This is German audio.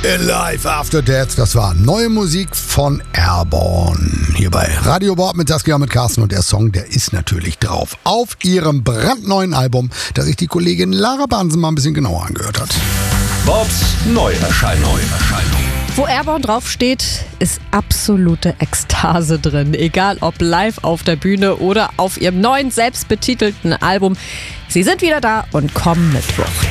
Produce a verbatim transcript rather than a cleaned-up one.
Alive After Death, das war neue Musik von Airborne. Hier bei Radio Bob mit Saskia, mit Carsten, und der Song, der ist natürlich drauf auf ihrem brandneuen Album, das sich die Kollegin Lara Bansen mal ein bisschen genauer angehört hat. Bobs Neuerscheinung. Wo Airborne draufsteht, ist absolute Ekstase drin. Egal ob live auf der Bühne oder auf ihrem neuen, selbstbetitelten Album. Sie sind wieder da und kommen mit Wucht.